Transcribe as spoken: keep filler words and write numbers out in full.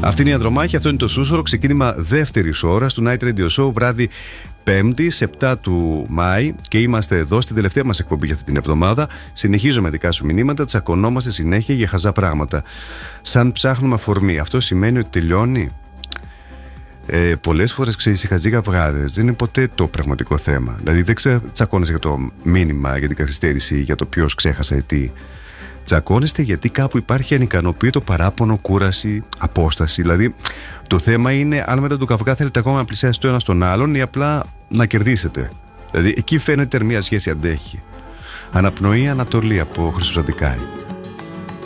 Αυτή είναι η Ανδρομάχη, αυτό είναι το Σούσορο. Ξεκίνημα δεύτερης ώρας του Night Radio Show, βράδυ Πέμπτη, επτά του Μάη, και είμαστε εδώ στην τελευταία μας εκπομπή για αυτή την εβδομάδα. Συνεχίζουμε δικά σου μηνύματα, τσακωνόμαστε συνέχεια για χαζά πράγματα. Σαν ψάχνουμε αφορμή. Αυτό σημαίνει ότι τελειώνει. Ε, πολλές φορές, ξέρεις, οι χαζοί καυγάδες δεν είναι ποτέ το πραγματικό θέμα. Δηλαδή δεν ξε... τσακώνεσαι για το μήνυμα, για την καθυστέρηση, για το ποιος ξέχασε τι. Τσακώνεστε γιατί κάπου υπάρχει ανικανοποίητο, παράπονο, κούραση, απόσταση. Δηλαδή το θέμα είναι αν μετά του καυγά θέλετε ακόμα να πλησιάσετε το ένα στον άλλον ή απλά να κερδίσετε. Δηλαδή εκεί φαίνεται μια σχέση αντέχει. Αναπνοή Ανατολή από Χρυσοζαντικάρη.